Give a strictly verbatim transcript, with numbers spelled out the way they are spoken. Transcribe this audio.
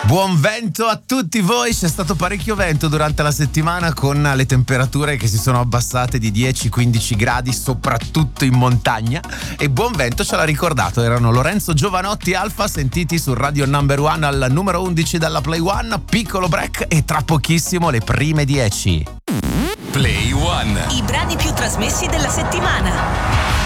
Buon vento a tutti voi, c'è stato parecchio vento durante la settimana con le temperature che si sono abbassate di dieci quindici gradi soprattutto in montagna, e buon vento ce l'ha ricordato, erano Lorenzo Giovanotti Alfa, sentiti su Radio Number One al numero undici dalla Play One. Piccolo break e tra pochissimo le prime dieci. Play One. I brani più trasmessi della settimana.